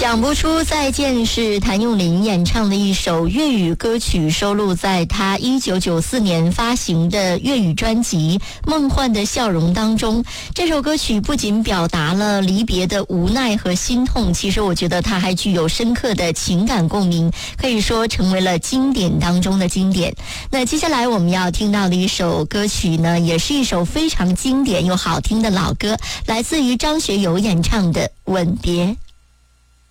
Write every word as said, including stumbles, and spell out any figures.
讲不出再见是谭咏麟演唱的一首粤语歌曲，收录在他一九九四年发行的粤语专辑《梦幻的笑容》当中。这首歌曲不仅表达了离别的无奈和心痛，其实我觉得它还具有深刻的情感共鸣，可以说成为了经典当中的经典。那接下来我们要听到的一首歌曲呢，也是一首非常经典又好听的老歌，来自于张学友演唱的《吻别》。